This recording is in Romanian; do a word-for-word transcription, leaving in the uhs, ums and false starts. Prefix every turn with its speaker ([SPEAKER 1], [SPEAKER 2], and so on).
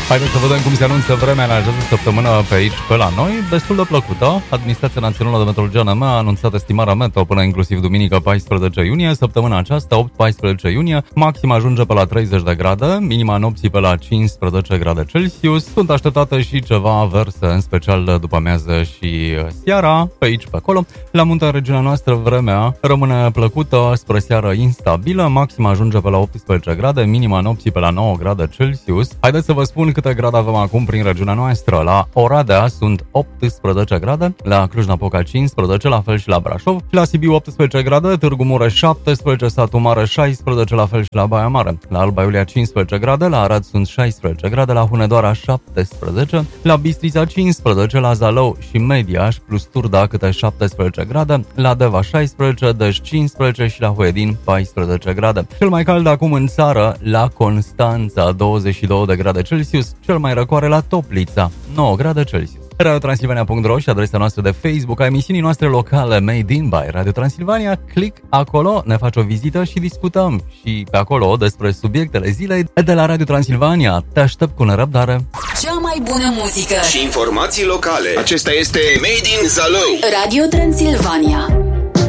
[SPEAKER 1] Haideți să vedem cum se anunță vremea în această săptămână pe aici, pe la noi. Destul de plăcută. Administrația Națională de Meteorologie A N M a anunțat estimarea meteo până inclusiv duminică paisprezece iunie. Săptămâna aceasta, opt paisprezece iunie, maxima ajunge pe la treizeci de grade, minima nopții pe la cincisprezece grade Celsius. Sunt așteptate și ceva averse, în special după amiază și seara, pe aici, pe acolo. La munte, în regiunea noastră, vremea rămâne plăcută, spre seară instabilă, maxima ajunge pe la optsprezece grade, minima nopții pe la nouă grade Celsius. Haideți să vă spun câte grade avem acum prin regiunea noastră. La Oradea sunt optsprezece grade, la Cluj-Napoca cincisprezece, la fel și la Brașov, și la Sibiu optsprezece grade, Târgu Mureș șaptesprezece, Satu Mare șaisprezece, la fel și la Baia Mare. La Alba Iulia cincisprezece grade, la Arad sunt șaisprezece grade, la Hunedoara șaptesprezece, la Bistrița cincisprezece, la Zalău și Mediaș plus Turda câte șaptesprezece grade, la Deva șaisprezece, Dej cincisprezece și la Huedin paisprezece grade. Cel mai cald acum în țară, la Constanța douăzeci și două de grade Celsius, cel mai răcoare la Toplița nouă grade Celsius. radio transilvania punct ro și adresa noastră de Facebook a emisiunii noastre locale Made in by Radio Transilvania. Click acolo, ne faci o vizită și discutăm și pe acolo despre subiectele zilei de la Radio Transilvania. Te aștept cu nerăbdare.
[SPEAKER 2] Cea mai bună muzică
[SPEAKER 3] și informații locale. Acesta este Made in Zalău.
[SPEAKER 2] Radio Transilvania.